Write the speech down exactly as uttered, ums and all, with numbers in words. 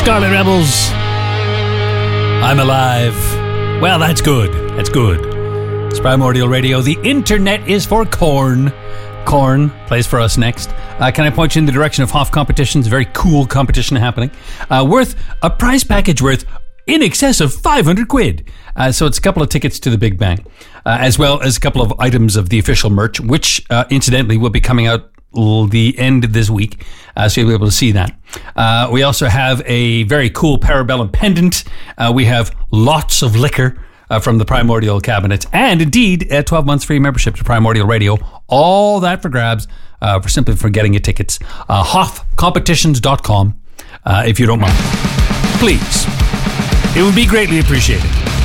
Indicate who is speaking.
Speaker 1: Scarlet Rebels. I'm alive. Well, that's good. That's good. It's Primordial Radio. The internet is for corn. Corn plays for us next. Uh, can I point you in the direction of Hoff Competitions? A very cool competition happening. Uh, worth a prize package worth in excess of five hundred quid. Uh, so it's a couple of tickets to the Big Bang, uh, as well as a couple of items of the official merch, which uh, incidentally will be coming out the end of this week, uh, so you'll be able to see that. Uh, we also have a very cool Parabellum pendant. Uh, we have lots of liquor uh, from the Primordial Cabinet, and indeed, uh, twelve months free membership to Primordial Radio. All that for grabs, uh, for simply for getting your tickets. Uh, hoff competitions dot com, uh, if you don't mind. Please. It would be greatly appreciated.